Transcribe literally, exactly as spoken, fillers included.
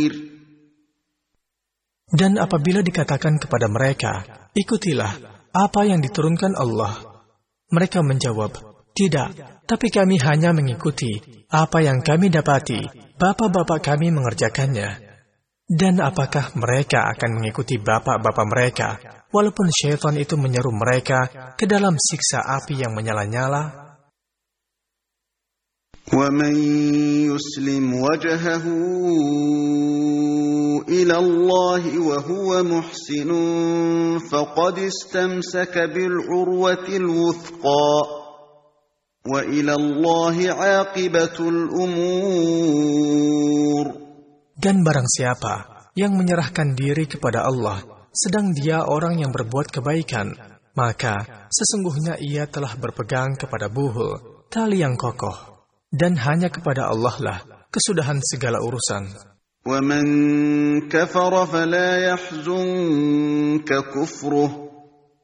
Dan apabila dikatakan kepada mereka, ikutilah apa yang diturunkan Allah, mereka menjawab, tidak, tapi kami hanya mengikuti apa yang kami dapati, bapak-bapak kami mengerjakannya. Dan apakah mereka akan mengikuti bapak-bapak mereka, walaupun syaitan itu menyeru mereka ke dalam siksa api yang menyala-nyala? وَمَنْ يُسْلِمْ وَجْهَهُ إِلَى اللَّهِ وَهُوَ مُحْسِنٌ فَقَدِ اسْتَمْسَكَ بِالْعُرْوَةِ الْوُثْقَى وَإِلَى اللَّهِ عَاقِبَةُ الْأُمُورِ. Dan barang siapa yang menyerahkan diri kepada Allah, sedang dia orang yang berbuat kebaikan, maka sesungguhnya ia telah berpegang kepada buhul, tali yang kokoh. Dan hanya kepada Allah lah kesudahan segala urusan. وَمَنْ كَفَرَ فَلَا يَحْزُنْكَ كُفْرُهُ